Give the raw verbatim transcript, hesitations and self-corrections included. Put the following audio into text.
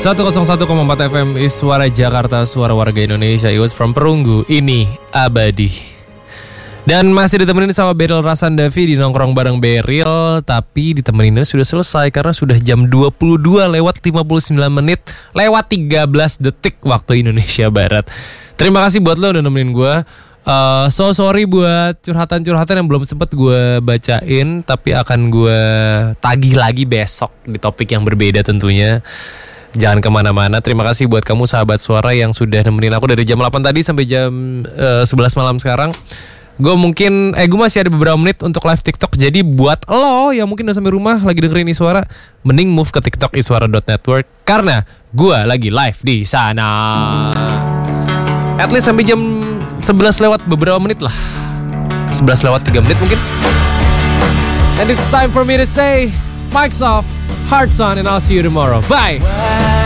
seratus satu koma empat F M is Suara Jakarta, suara warga Indonesia. It was from Perunggu, ini abadi. Dan masih ditemenin sama Beryl Rasandavi di Nongkrong Bareng Beryl. Tapi ditemeninnya sudah selesai karena sudah jam dua puluh dua lewat lima puluh sembilan menit lewat tiga belas detik waktu Indonesia Barat. Terima kasih buat lo udah nemenin gue. Uh, so sorry buat curhatan-curhatan yang belum sempet gue bacain, tapi akan gue tagih lagi besok di topik yang berbeda tentunya. Jangan kemana-mana. Terima kasih buat kamu sahabat suara yang sudah nemenin aku dari jam delapan tadi sampai jam uh, sebelas malam sekarang. Gue mungkin, eh gue masih ada beberapa menit untuk live TikTok. Jadi buat lo yang mungkin udah sampai rumah lagi dengerin Iswara, mending move ke TikTok iswara dot network karena gue lagi live di sana. At least sampai jam sebelas lewat beberapa menit lah. sebelas lewat tiga menit mungkin. And it's time for me to say, mic's off, hearts on, and I'll see you tomorrow. Bye!